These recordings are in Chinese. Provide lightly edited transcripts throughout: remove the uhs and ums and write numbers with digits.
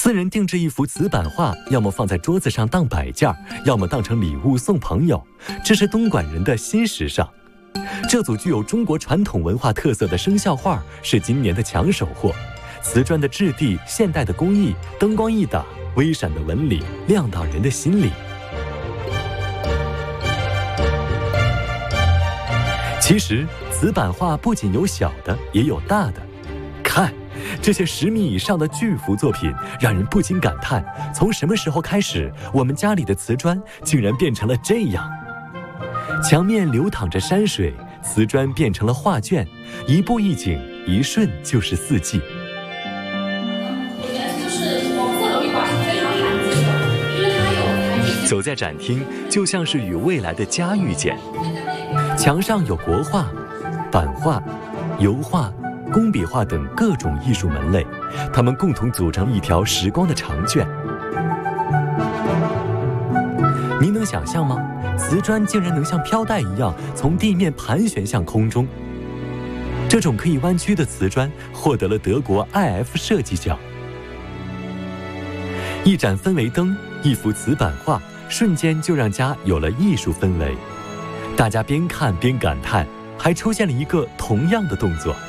私人定制一幅瓷版画，要么放在桌子上当摆件，要么当成礼物送朋友，这是东莞人的新时尚。这组具有中国传统文化特色的生肖画是今年的抢手货。瓷砖的质地、现代的工艺、灯光一打，微闪的纹理亮到人的心里。其实，瓷版画不仅有小的，也有大的。看，这些10米以上的巨幅作品，让人不禁感叹：从什么时候开始，我们家里的瓷砖竟然变成了这样？墙面流淌着山水，瓷砖变成了画卷，一步一景，一瞬就是4季。走在展厅，就像是与未来的家遇见。墙上有国画、版画、油画、工笔画等各种艺术门类，它们共同组成一条时光的长卷。您能想象吗？瓷砖竟然能像飘带一样从地面盘旋向空中。这种可以弯曲的瓷砖获得了德国 IF 设计奖。一盏氛围灯，一幅瓷版画，瞬间就让家有了艺术氛围。大家边看边感叹，还出现了一个同样的动作。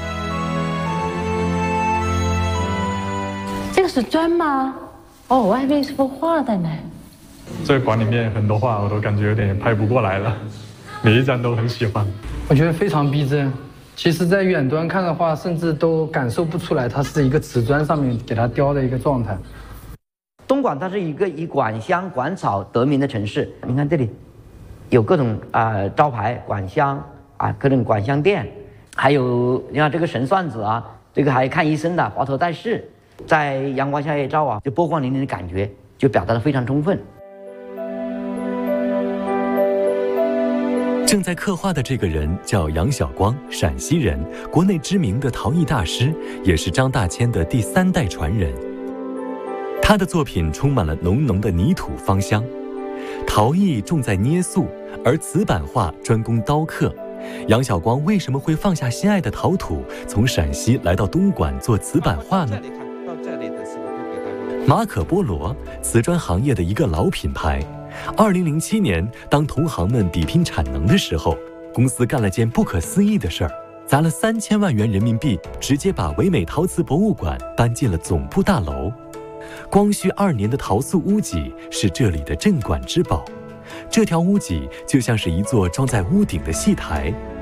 这个是砖吗？哦，我还以为是幅画的呢。 这个馆里面很多画我都感觉有点拍不过来了，每一张都很喜欢。 我觉得非常逼真。其实，在远端看的话，甚至都感受不出来它是一个瓷砖上面给它雕的一个状态。 东莞它是一个以管香管草得名的城市，你看这里有各种招牌管香各种管香店，还有你看这个神算子这个还看医生的华佗在世，在阳光下一照就波光粼粼的感觉就表达得非常充分。 正在刻画的这个人叫杨晓光，陕西人，国内知名的陶艺大师，也是张大千的第3代传人。他的作品充满了浓浓的泥土芳香。陶艺重在捏塑，而瓷版画专攻刀刻。杨晓光为什么会放下心爱的陶土，从陕西来到东莞做瓷版画呢？马可波罗，瓷砖行业的一个老品牌。2007年，当同行们比拼产能的时候，公司干了件不可思议的事儿，砸了3000万元人民币，直接把唯美陶瓷博物馆搬进了总部大楼。光绪2年的陶塑屋脊是这里的镇馆之宝，这条屋脊就像是一座装在屋顶的戏台，